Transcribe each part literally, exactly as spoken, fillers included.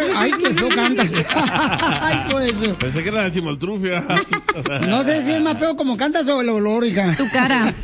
Ay, qué feo cantas. Ay, pues. Pensé que era la chimoltrufia. No sé si es más feo como cantas o el olor, hija. Tu cara.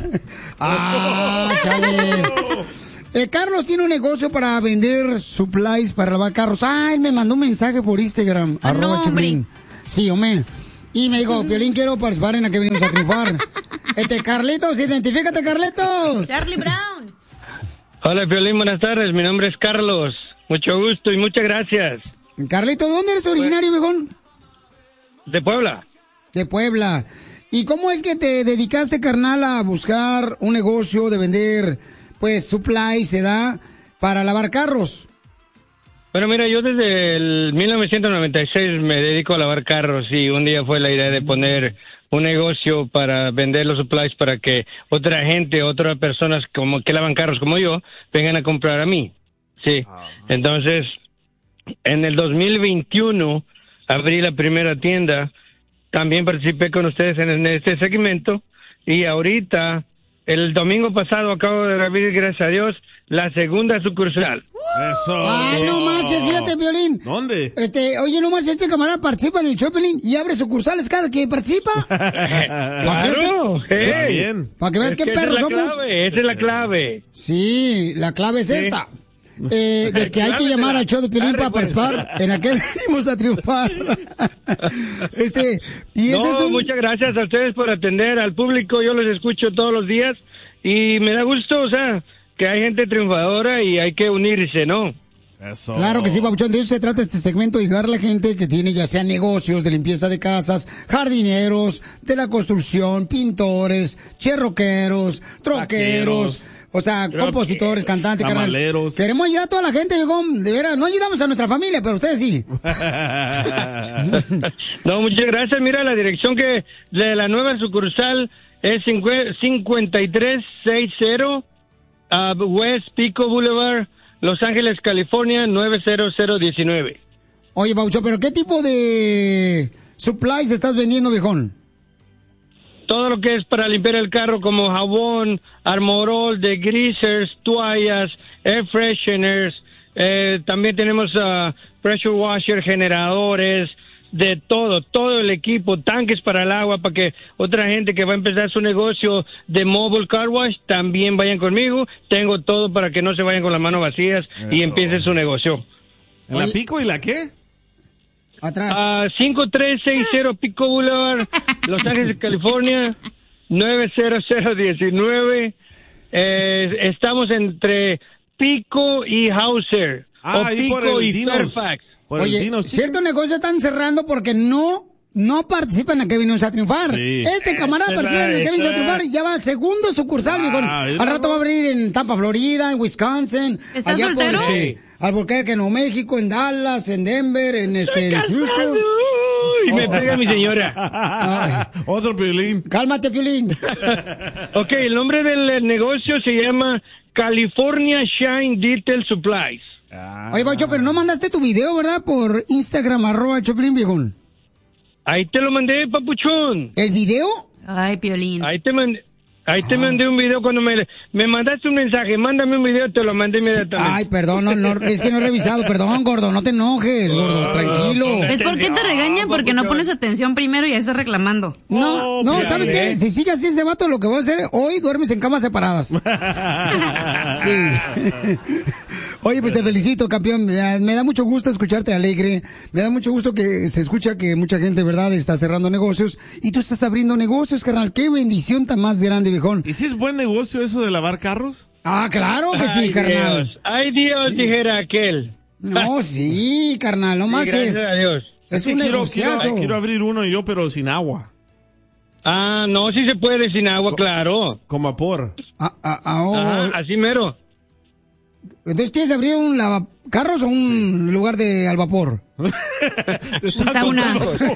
Ah, chale. Eh, Carlos tiene un negocio para vender supplies para lavar carros. Ay, me mandó un mensaje por Instagram. Ah, arroba no, Chupilín. Sí, hombre. Y me dijo, Piolín, quiero participar en la que venimos a triunfar. Este, Carlitos, identifícate, Carlitos. Charlie Brown. Hola, Piolín, buenas tardes. Mi nombre es Carlos. Mucho gusto y muchas gracias. Carlitos, ¿dónde eres originario, viejón? De Puebla. De Puebla. ¿Y cómo es que te dedicaste, carnal, a buscar un negocio de vender, pues, supplies, se da, para lavar carros? Bueno, mira, yo desde el mil novecientos noventa y seis me dedico a lavar carros y un día fue la idea de poner un negocio para vender los supplies para que otra gente, otras personas como que lavan carros como yo, vengan a comprar a mí. Sí. Entonces, en el dos mil veintiuno abrí la primera tienda. También participé con ustedes en este segmento y ahorita, el domingo pasado, acabo de abrir, gracias a Dios, la segunda sucursal. Eso. Ay, no marches, fíjate, Violín. ¿Dónde? Este, oye, no marches, este camarada participa en el Chopelín y abre sucursales cada que participa. Claro, Para hey. Bien. que veas Es qué que esa perros es la somos. clave, esa es la clave. Sí, la clave es Sí. esta. Eh, de que hay que llamar al show de Piolín para participar en aquel venimos a triunfar. Este, y No, ese es un... muchas gracias a ustedes por atender al público. Yo los escucho todos los días y me da gusto, o sea, que hay gente triunfadora y hay que unirse, ¿no? Eso. Claro que sí, Pabuchón. De eso se trata este segmento, de ayudar a la gente que tiene ya sea negocios de limpieza de casas, jardineros, de la construcción, pintores, cherroqueros, troqueros, o sea, Troqueros, compositores, cantantes, carnal. tamaleros. Queremos ayudar a toda la gente, viejón. De veras, no ayudamos a nuestra familia, pero ustedes sí. No, muchas gracias. Mira, la dirección que de la nueva sucursal es cincuenta y tres sesenta uh, West Pico Boulevard, Los Ángeles, California, nueve cero cero uno nueve. Oye, Pabuchón, ¿pero qué tipo de supplies estás vendiendo, viejón? Todo lo que es para limpiar el carro, como jabón, armorol, degreasers, toallas, air fresheners. Eh, también tenemos uh, pressure washer, generadores, de todo, todo el equipo, tanques para el agua, para que otra gente que va a empezar su negocio de mobile car wash también vayan conmigo. Tengo todo para que no se vayan con las manos vacías y Eso. empiecen su negocio. ¿En la Pico y la qué? Atrás. A cinco tres seis cero Pico Boulevard, Los Ángeles, California, nueve cero cero uno nueve. Eh, estamos entre Pico y Hauser. Ah, o ahí Pico por el y Dinos. Fairfax. Por el Oye, Dinos, chico. ciertos negocios están cerrando porque no no participan en la que venimos a triunfar. Sí. Este camarada Esa es participa en la que la- venimos a esa. triunfar y ya va segundo sucursal, Ah, mijones. ¿es Al rato bravo? va a abrir en Tampa, Florida, en Wisconsin. ¿Estás allá soltero? por este, Albuquerque, Nuevo México, en Dallas, en Denver, en este en Houston. Y me pega mi señora. Ay, Otro Piolín. cálmate, Piolín. Ok, el nombre del negocio se llama California Shine Detail Supplies. Ah. Oye, Pacho, pero no mandaste tu video, ¿verdad? Por Instagram, arroba Choplin, viejón. Ahí te lo mandé, papuchón. ¿El video? Ay, Piolín. Ahí te mandé. Ahí te mandé un video cuando me, me mandaste un mensaje. Mándame un video, te lo mandé inmediatamente. Ay, perdón, no, no, es que no he revisado. Perdón, gordo, no te enojes, gordo, tranquilo. ¿Ves por qué te regañan? Porque no pones atención primero y ya estás reclamando. No, Oh, no, mira, ¿sabes ¿eh? qué? Si sigue así ese vato, lo que voy a hacer, hoy duermes en camas separadas. Sí. Oye, pues te felicito, campeón. Me da, me da mucho gusto escucharte alegre. Me da mucho gusto que se escucha que mucha gente, ¿verdad?, está cerrando negocios. Y tú estás abriendo negocios, carnal. Qué bendición tan más grande, viejón. ¿Y si es buen negocio eso de lavar carros? Ah, claro que sí, Ay, carnal. Dios. Ay, Dios, dijera aquel. No, sí, carnal, no Sí, marches. gracias a Dios. Es que un quiero, negociazo. quiero, quiero abrir uno yo, pero sin agua. Ah, no, sí se puede sin agua, claro. Con vapor. Ah, ah, ah, oh. Ah, así mero. Entonces, ¿tienes abrir un lavacarros o un lugar de al vapor? De sauna.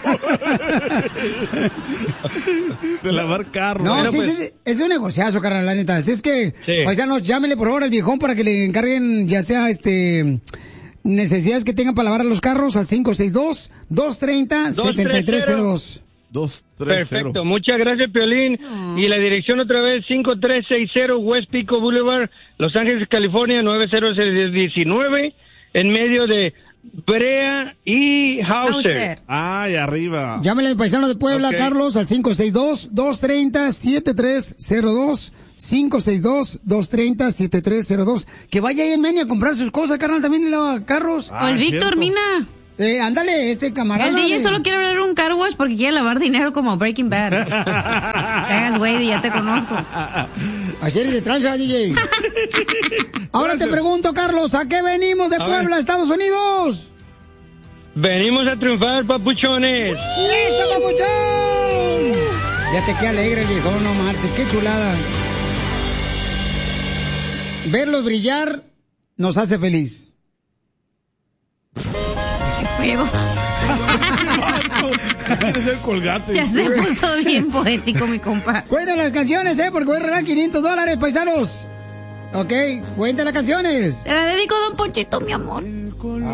De lavar carros. No, Bueno, sí, pues- sí, sí, es un negociazo, carnal, la neta. Así es que, Sí. paisanos, llámele por favor al viejón para que le encarguen, ya sea, este, necesidades que tengan para lavar a los carros al cinco seis dos, dos tres cero, siete tres cero dos. Dos, tres, cero. Perfecto, muchas gracias, Piolín. Y la dirección otra vez, cinco tres seis cero West Pico Boulevard, Los Ángeles, California, nueve cero cero uno nueve, en medio de Brea y Hauser. Ay, arriba. Llámale al paisano de Puebla, Okay. Carlos, al cinco seis dos, dos tres cero, siete tres cero dos. cinco seis dos, dos tres cero, siete tres cero dos. Que vaya ahí en Menia a comprar sus cosas, carnal, también lava carros. O el Víctor, Mina. Eh, ándale, este camarada. El D J de- solo quiere hablar un car wash porque quiere lavar dinero como Breaking Bad. Hagas, güey, ya te conozco. Ayer de tranza, D J. Ahora Gracias. te pregunto, Carlos, ¿a qué venimos de A Puebla, ver. Estados Unidos? Venimos a triunfar, papuchones. ¡Eso, papuchón! Ya te queda alegre el viejo, no marches, qué chulada. Verlos brillar nos hace feliz. Pero Quiere ser colgate. ya se puso bien poético, mi compa. Cuenten las canciones, ¿eh? Porque voy a regalar quinientos dólares, paisanos. Ok, cuenten las canciones. Te la dedico a Don Ponchito, mi amor.